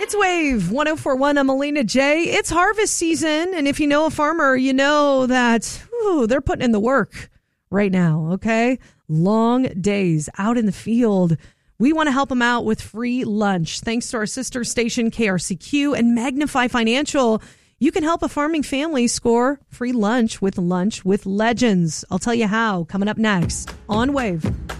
It's Wave 104.1. I'm Melina J. It's harvest season, and if you know a farmer, you know that they're putting in the work right now, okay? Long days out in the field. We want to help them out with free lunch. Thanks to our sister station, KRCQ, and Magnify Financial. You can help a farming family score free lunch with Legends. I'll tell you how, coming up next on Wave.